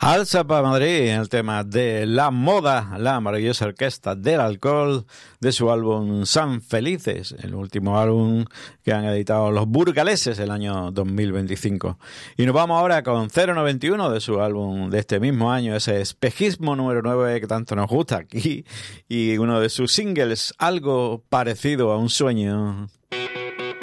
Alza para Madrid, el tema de La Moda, la maravillosa orquesta del alcohol, de su álbum San Felices, el último álbum que han editado los burgaleses el año 2025. Y nos vamos ahora con 091 de su álbum de este mismo año, ese espejismo número 9 que tanto nos gusta aquí, y uno de sus singles, Algo parecido a un sueño.